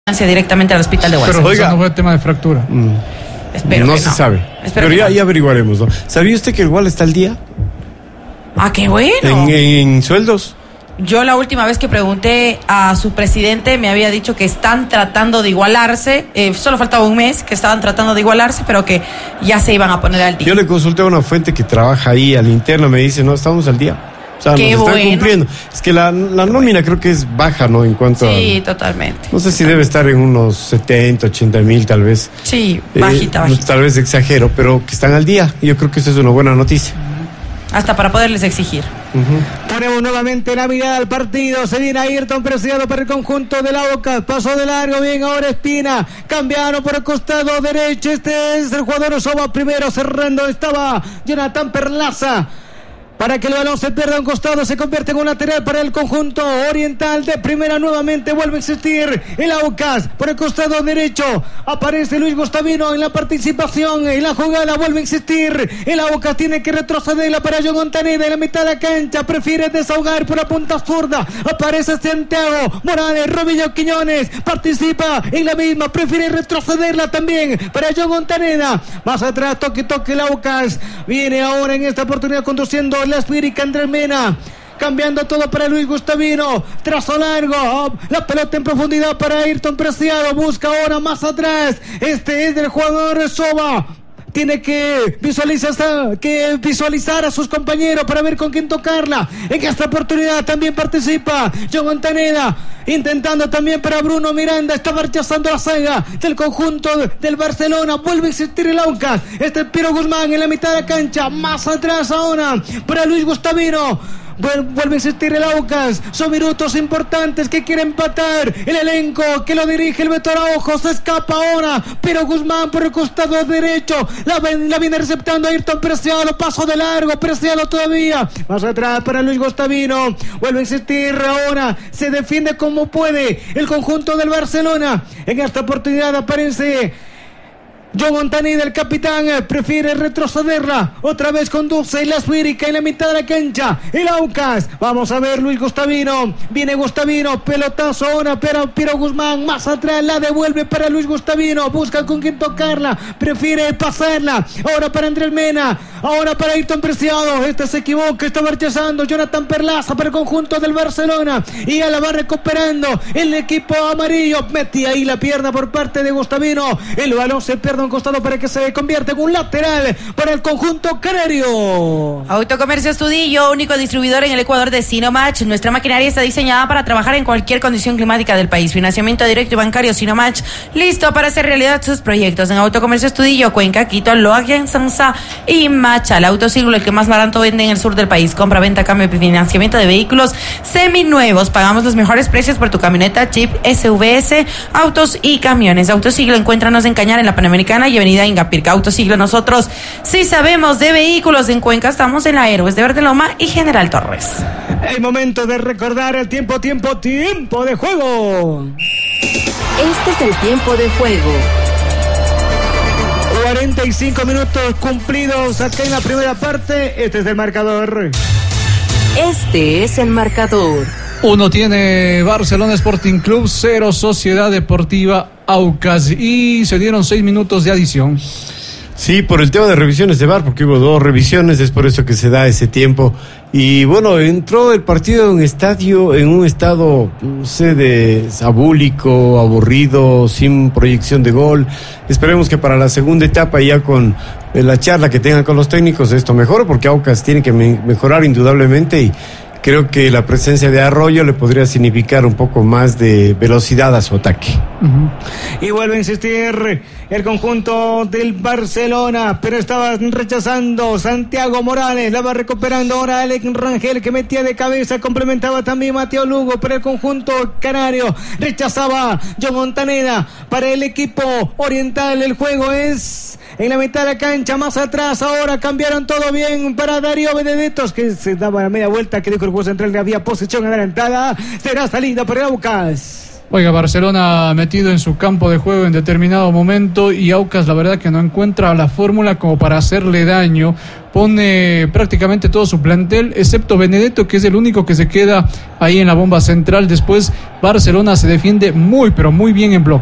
directamente al hospital de Guasave. Pero oiga, no fue tema de fractura. Espero no que se no. sabe. Espero Pero que ya averiguaremos, ¿no? ¿Sabía usted que el Gual está al día? Ah, qué bueno. En sueldos. Yo la última vez que pregunté a su presidente me había dicho que están tratando de igualarse, solo faltaba un mes, que estaban tratando de igualarse, pero que ya se iban a poner al día. Yo le consulté a una fuente que trabaja ahí al interno, me dice, no, estamos al día. O sea, Qué nos están bueno. cumpliendo. Es que la nómina creo que es baja, ¿no? En cuanto Sí, totalmente. No sé si debe estar en unos 70, 80 mil tal vez. Sí, bajita. Tal vez exagero, pero que están al día. Yo creo que eso es una buena noticia. Hasta para poderles exigir. Ponemos nuevamente la mirada al partido. Se viene Ayrton presidido por el conjunto de la Boca. Pasó de largo, bien ahora Espina. Cambiaron por el costado derecho. Este es el jugador Osoba primero. Cerrando estaba Jonathan Perlaza. Para que el balón se pierda a un costado, se convierte en un lateral para el conjunto oriental. De primera nuevamente vuelve a existir el Aucas por el costado derecho. Aparece Luis Gustavino en la participación. En la jugada vuelve a existir el Aucas. Tiene que retrocederla para John Montaneda en la mitad de la cancha. Prefiere desahogar por la punta zurda. Aparece Santiago Morales, Robillo Quiñones. Participa en la misma. Prefiere retrocederla también para John Montaneda. Más atrás, toque el Aucas. Viene ahora en esta oportunidad conduciendo la Espírica Andrés Mena. Cambiando todo para Luis Gustavino. Trazo largo. La pelota en profundidad para Ayrton Preciado. Busca ahora más atrás. Este es del jugador Soba. Tiene que visualizar a sus compañeros para ver con quién tocarla. En esta oportunidad también participa John Montaneda, intentando también para Bruno Miranda. Está rechazando la saga del conjunto del Barcelona. Vuelve a existir el Aucas. Este es Piero Guzmán en la mitad de la cancha. Más atrás ahora para Luis Gustavino. Vuelve a existir el Aucas. Son minutos importantes que quiere empatar el elenco que lo dirige el Beto Araujo. Se escapa ahora Pero Guzmán por el costado derecho. La viene receptando Ayrton Preciado. Paso de largo. Preciado todavía. Más atrás para Luis Gustavino. Vuelve a existir ahora. Se defiende como puede el conjunto del Barcelona. En esta oportunidad aparece John Montaneda, el capitán, prefiere retrocederla. Otra vez conduce la Espírica en la mitad de la cancha. El Aucas. Vamos a ver Luis Gustavino. Viene Gustavino. Pelotazo ahora para Piero Guzmán. Más atrás la devuelve para Luis Gustavino. Busca con quién tocarla. Prefiere pasarla. Ahora para Andrés Mena. Ahora para Ayrton Preciado. Este se equivoca. Está rechazando Jonathan Perlaza para el conjunto del Barcelona. Y ya la va recuperando el equipo amarillo. Metí ahí la pierna por parte de Gustavino. El balón se pierde a un costado para que se convierta en un lateral para el conjunto canario. Autocomercio Estudillo, único distribuidor en el Ecuador de Sinomatch. Nuestra maquinaria está diseñada para trabajar en cualquier condición climática del país. Financiamiento directo y bancario Sinomatch, listo para hacer realidad sus proyectos. En Autocomercio Estudillo, Cuenca, Quito, Loaquia, Sansa y Macha. El autosiglo, el que más barato vende en el sur del país. Compra, venta, cambio y financiamiento de vehículos seminuevos. Pagamos los mejores precios por tu camioneta, Jeep, SVS, autos y camiones. Autosiglo, encuéntranos en Cañar, en la Panamericana y Avenida Ingapirca. Autosiglo, nosotros sí sabemos de vehículos. En Cuenca estamos en la Héroes de Verde Loma y General Torres. El momento de recordar el tiempo de juego. Este es el tiempo de juego. 45 minutos cumplidos acá en la primera parte. Este es el marcador. Este es el marcador. 1 tiene Barcelona Sporting Club, 0 Sociedad Deportiva Aucas. Y se dieron 6 minutos de adición. Sí, por el tema de revisiones de VAR, porque hubo 2 revisiones, es por eso que se da ese tiempo. Y bueno, entró el partido en un estado, no sé, abúlico, aburrido, sin proyección de gol. Esperemos que para la segunda etapa, ya con la charla que tengan con los técnicos, esto mejore, porque Aucas tiene que mejorar indudablemente, y creo que la presencia de Arroyo le podría significar un poco más de velocidad a su ataque. Y vuelve a insistir el conjunto del Barcelona, pero estaba rechazando Santiago Morales. La va recuperando ahora Alex Rangel, que metía de cabeza. Complementaba también Mateo Lugo para el conjunto canario. Rechazaba John Montaneda para el equipo oriental. El juego es en la mitad de la cancha, más atrás. Ahora cambiaron todo bien para Darío Benedettos, que se daba la media vuelta, que dijo el juez central que había posición adelantada. Será salida para el Aucas. Oiga, Barcelona metido en su campo de juego en determinado momento y Aucas la verdad que no encuentra la fórmula como para hacerle daño. Pone prácticamente todo su plantel, excepto Benedetto, que es el único que se queda ahí en la bomba central. Después Barcelona se defiende muy, pero muy bien en bloque.